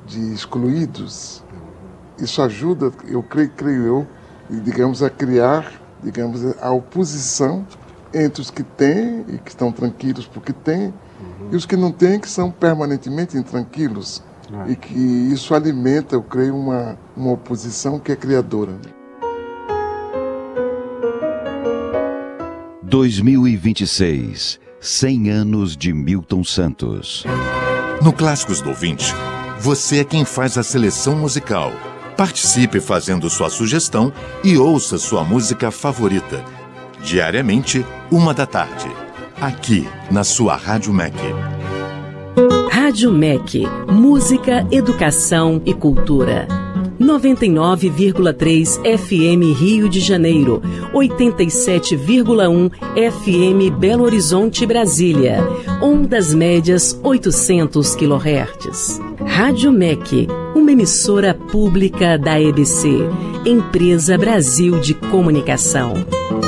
de excluídos. Isso ajuda, eu creio, digamos, a criar, digamos, a oposição entre os que têm e que estão tranquilos porque têm, e os que não têm, que são permanentemente intranquilos. E que isso alimenta, eu creio, uma oposição que é criadora. 2026, 100 anos de Milton Santos. No Clássicos do Ouvinte, você é quem faz a seleção musical. Participe fazendo sua sugestão e ouça sua música favorita. Diariamente, 13h, aqui na sua Rádio MEC. Rádio MEC, música, educação e cultura. 99,3 FM Rio de Janeiro, 87,1 FM Belo Horizonte, Brasília. Ondas médias 800 kHz. Rádio MEC, uma emissora pública da EBC, Empresa Brasil de Comunicação.